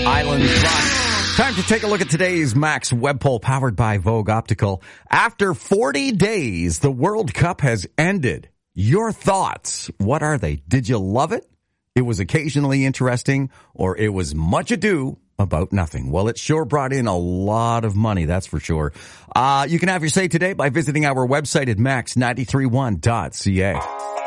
Island Rock. Time to take a look at today's Max web poll powered by Vogue Optical. After 40 days, the World Cup has ended. Your thoughts, what are they? Did you love it? It was occasionally interesting, or it was much ado about nothing? Well, it sure brought in a lot of money, that's for sure. You can have your say today by visiting our website at max931.ca.